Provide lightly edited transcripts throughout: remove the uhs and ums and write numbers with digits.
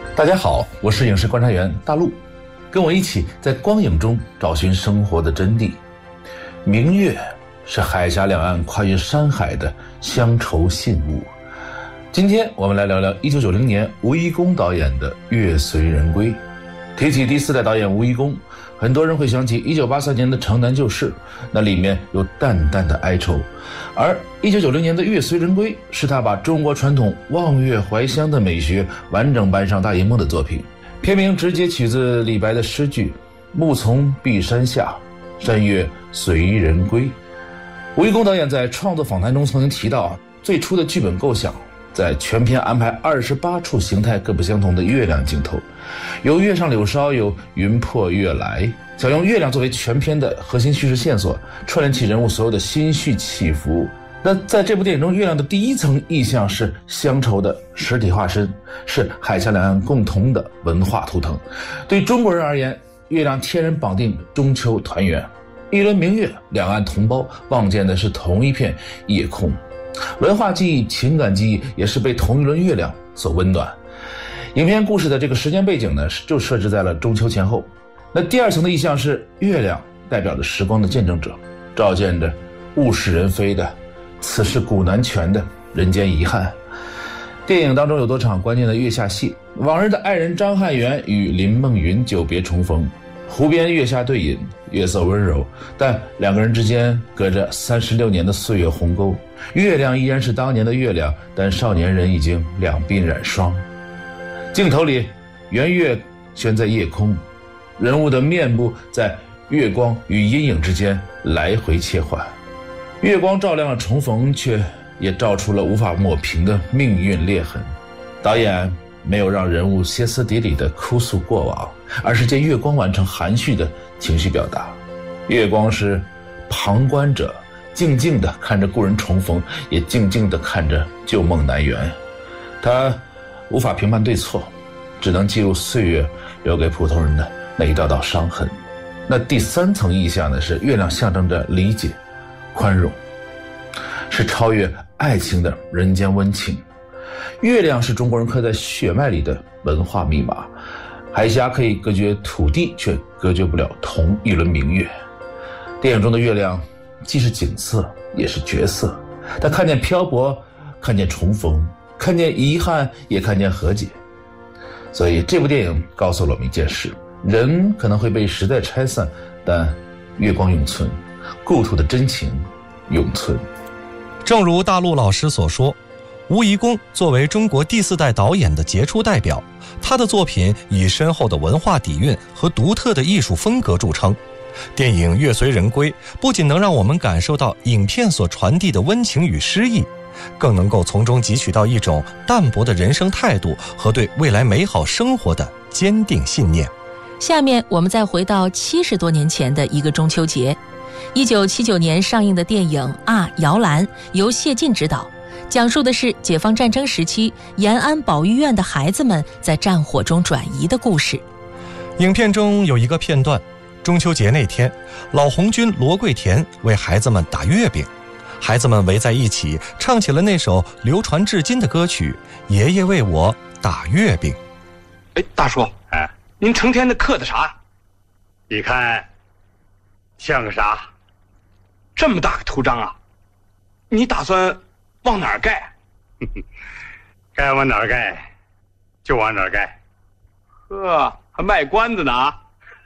大家好，我是影视观察员大陆，跟我一起在光影中找寻生活的真谛。明月是海峡两岸跨越山海的乡愁信物。今天我们来聊聊1990年吴贻弓导演的《月随人归》。提起第四代导演吴贻弓，很多人会想起1983年的《城南旧事》，那里面有淡淡的哀愁。而1990年的《月随人归》是他把中国传统望月怀乡的美学完整搬上大荧幕的作品。片名直接取自李白的诗句：暮从碧山下，山月随人归。吴贻弓导演在创作访谈中曾经提到，最初的剧本构想在全片安排28处形态各不相同的月亮镜头，有月上柳梢，有云破月来，想用月亮作为全片的核心叙事线索，串联起人物所有的心绪起伏。那在这部电影中，月亮的第一层意象是乡愁的实体化身，是海峡两岸共同的文化图腾。对中国人而言，月亮天然绑定中秋团圆，一轮明月，两岸同胞望见的是同一片夜空。文化记忆、情感记忆也是被同一轮月亮所温暖。影片故事的这个时间背景呢，就设置在了中秋前后。那第二层的意象是月亮代表着时光的见证者，照见着物是人非的此事古难全的人间遗憾。电影当中有多场关键的月下戏，往日的爱人张汉元与林梦云久别重逢，湖边月下对饮，月色温柔，但两个人之间隔着36年的岁月鸿沟。月亮依然是当年的月亮，但少年人已经两鬓染霜。镜头里，圆月悬在夜空，人物的面部在月光与阴影之间来回切换。月光照亮了重逢，却也照出了无法抹平的命运裂痕。导演没有让人物歇斯底里地哭诉过往，而是借月光完成含蓄的情绪表达。月光是旁观者，静静地看着故人重逢，也静静地看着旧梦难圆。他无法评判对错，只能记录岁月留给普通人的那一道道伤痕。那第三层意象呢，是月亮象征着理解、宽容，是超越爱情的人间温情。月亮是中国人刻在血脉里的文化密码，海峡可以隔绝土地，却隔绝不了同一轮明月。电影中的月亮既是景色，也是角色，他看见漂泊，看见重逢，看见遗憾，也看见和解。所以这部电影告诉了我们一件事：人可能会被时代拆散，但月光永存，故土的真情永存。 正如大陆老师所说，吴贻弓作为中国第四代导演的杰出代表，他的作品以深厚的文化底蕴和独特的艺术风格著称。电影《月随人归》不仅能让我们感受到影片所传递的温情与诗意，更能够从中汲取到一种淡泊的人生态度和对未来美好生活的坚定信念。 下面我们再回到70多年前的一个中秋节，1979年上映的电影《摇篮》，由谢晋执导，讲述的是解放战争时期延安保育院的孩子们在战火中转移的故事。 影片中有一个片段，中秋节那天，老红军罗桂田为孩子们打月饼，孩子们围在一起唱起了那首流传至今的歌曲《爷爷为我打月饼》。 大叔，您成天的刻的啥？ 你看像个啥？ 这么大个图章啊！你打算往哪儿盖？ 该往哪儿盖就往哪儿盖。 呵，还卖关子呢啊！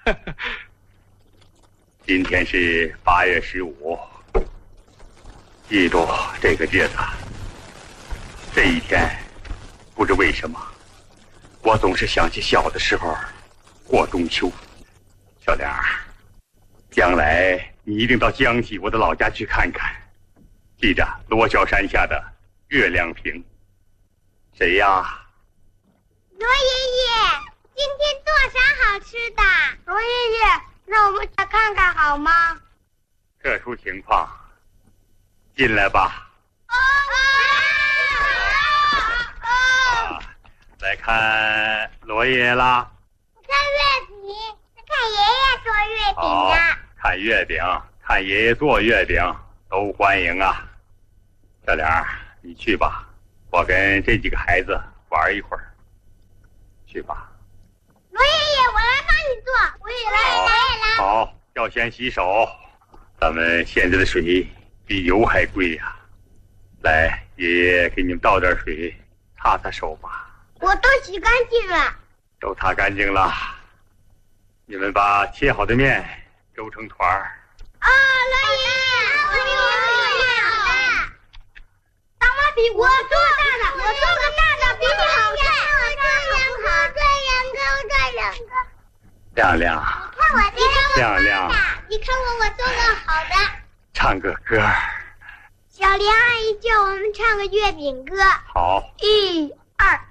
今天是8月15，记住这个日子。这一天，不知为什么，我总是想起小的时候过中秋。小梁，将来你一定到江西我的老家去看看，记着罗小山下的月亮屏。谁呀？ 罗爷爷，今天做啥好吃的？罗爷爷，让我们来看看好吗？ 特殊情况，进来吧。来看罗爷爷啦。 看月饼，看爷爷做月饼好， 啊。 看月饼，看爷爷做月饼，都欢迎啊。小梁，你去吧，我跟这几个孩子玩一会儿。 去吧。 罗爷爷，我来帮你做。我也来。 好，要先洗手。咱们现在的水比油还贵呀。来，爷爷给你们倒点水，擦擦手吧。 我都洗干净了。 都擦干净了。你们把切好的面揉成团儿。 罗爷爷，我做好了。大妈比我做大的，我做个大的比你好看。我做两个。 亮亮， 看我的， 亮亮， 你看我做个好的。 唱个歌。 小莲阿姨叫我们唱个月饼歌。 好， 1、2。